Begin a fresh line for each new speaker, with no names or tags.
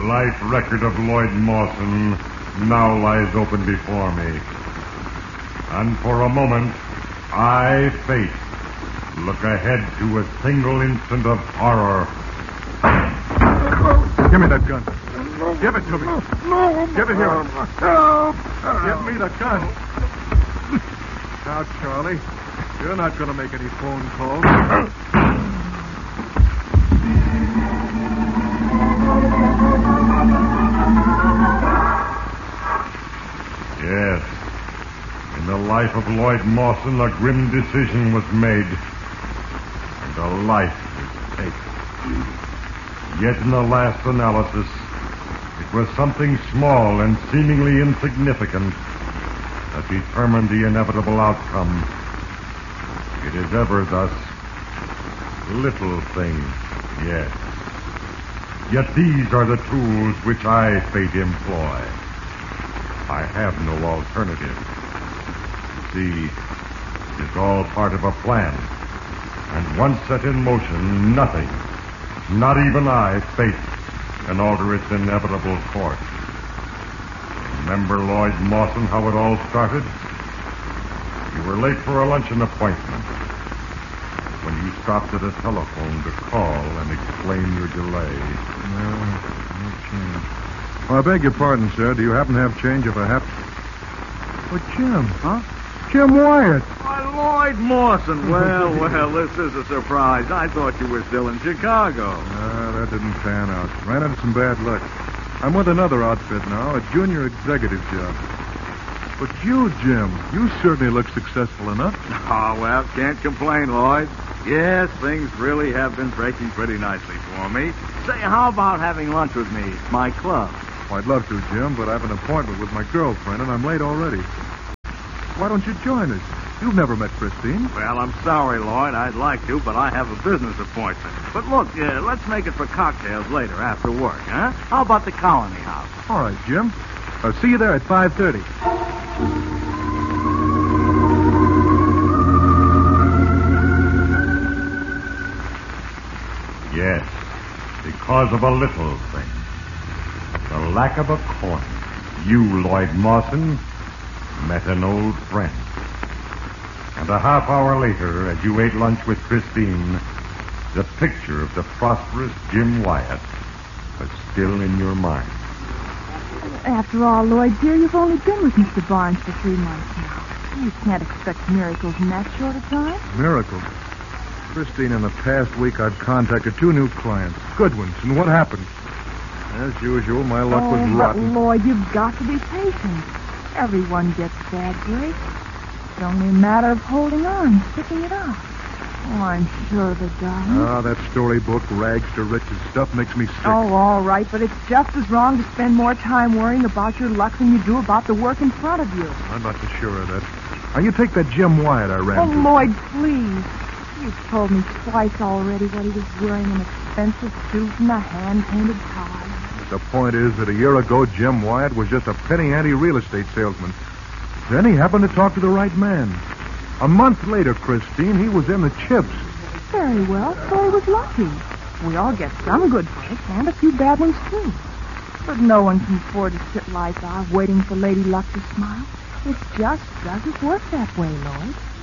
life record of Lloyd Mawson now lies open before me. And for a moment, I, Fate, look ahead to a single instant of horror.
Give me that gun. Give it to me.
No.
Give it here.
Help.
Give me the gun. Now, Charlie, you're not going to make any phone calls.
Yes. In the life of Lloyd Mawson, a grim decision was made, and a life was taken. Yet in the last analysis, it was something small and seemingly insignificant that determined the inevitable outcome. It is ever thus. Little things, yes. Yet these are the tools which I, Fate, employ. I have no alternative. See, it is all part of a plan. And once set in motion, nothing, not even I, Fate, can alter its inevitable course. Remember, Lloyd Mawson, how it all started? You were late for a luncheon appointment when you stopped at a telephone to call and explain your delay.
No change. Oh, I beg your pardon, sir. Do you happen to have change if I have... Oh, Jim.
Huh?
Jim Wyatt.
Why, Lloyd Mawson. Well, this is a surprise. I thought you were still in Chicago.
That didn't pan out. Ran into some bad luck. I'm with another outfit now, a junior executive job. But you, Jim, you certainly look successful enough.
Oh, well, can't complain, Lloyd. Yes, things really have been breaking pretty nicely for me. Say, how about having lunch with me at my club?
Well, I'd love to, Jim, but I have an appointment with my girlfriend, and I'm late already. Why don't you join us? You've never met Christine.
Well, I'm sorry, Lloyd. I'd like to, but I have a business appointment. But look, let's make it for cocktails later after work, huh? How about the Colony House?
All right, Jim. I'll see you there at 5:30.
Yes, because of a little thing. The lack of a coin. You, Lloyd Mawson, met an old friend. And a half hour later, as you ate lunch with Christine, the picture of the prosperous Jim Wyatt was still in your mind.
After all, Lloyd, dear, you've only been with Mr. Barnes for 3 months now. You can't expect miracles in that short a time.
Miracle. Christine, in the past week, I've contacted 2 new clients. Good ones. And what happened? As usual, my luck was rotten.
But, Lloyd, you've got to be patient. Everyone gets bad breaks. It's only a matter of holding on, sticking it out. Oh, I'm sure of it, darling.
That storybook, rags to riches stuff makes me sick.
Oh, all right, but it's just as wrong to spend more time worrying about your luck than you do about the work in front of you.
I'm not so sure of that. Now, you take that Jim Wyatt I ran to.
Oh, Lloyd, please. You've told me twice already what he was wearing, an expensive suit and a hand-painted tie.
The point is that a year ago, Jim Wyatt was just a penny-ante real estate salesman. Then he happened to talk to the right man. A month later, Christine, he was in the chips.
Very well, so he was lucky. We all get some good breaks and a few bad ones, too. But no one can afford to sit like ours waiting for Lady Luck to smile. It just doesn't work that way, Lloyd.